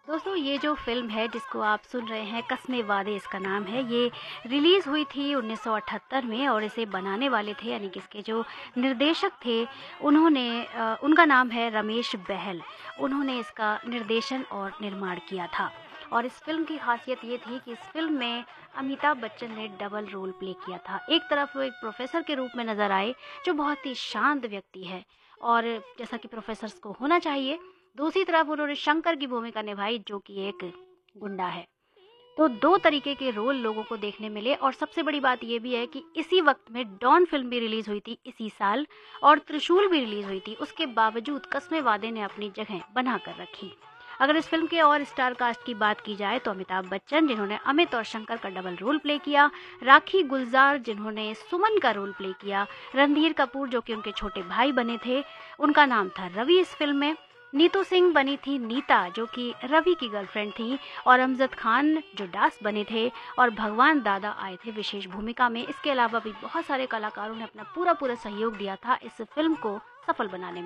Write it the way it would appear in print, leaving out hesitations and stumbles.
दोस्तों ये जो फ़िल्म है जिसको आप सुन रहे हैं कस्मे वादे इसका नाम है, ये रिलीज़ हुई थी 1978 में और इसे बनाने वाले थे यानी कि इसके जो निर्देशक थे उनका नाम है रमेश बहल। उन्होंने इसका निर्देशन और निर्माण किया था और इस फ़िल्म की ख़ासियत ये थी कि इस फ़िल्म में अमिताभ बच्चन ने डबल रोल प्ले किया था। एक तरफ वो एक प्रोफ़ेसर के रूप में नज़र आए जो बहुत ही शांत व्यक्ति है और जैसा कि प्रोफ़ेसर्स को होना चाहिए। दूसरी तरफ उन्होंने शंकर की भूमिका निभाई जो कि एक गुंडा है। तो दो तरीके के रोल लोगों को देखने मिले और सबसे बड़ी बात ये भी है कि इसी वक्त में डॉन फिल्म भी रिलीज़ हुई थी इसी साल और त्रिशूल भी रिलीज़ हुई थी। उसके बावजूद कस्मे वादे ने अपनी जगह बना कर रखी। अगर इस फिल्म के और स्टार कास्ट की बात की जाए तो अमिताभ बच्चन जिन्होंने अमित और शंकर का डबल रोल प्ले किया, राखी गुलजार जिन्होंने सुमन का रोल प्ले किया, रणधीर कपूर जो कि उनके छोटे भाई बने थे, उनका नाम था रवि इस फिल्म में, नीतू सिंह बनी थी नीता जो कि रवि की गर्लफ्रेंड थी और अमजद खान जो दास बने थे और भगवान दादा आए थे विशेष भूमिका में। इसके अलावा भी बहुत सारे कलाकारों ने अपना पूरा पूरा सहयोग दिया था इस फिल्म को सफल बनाने में।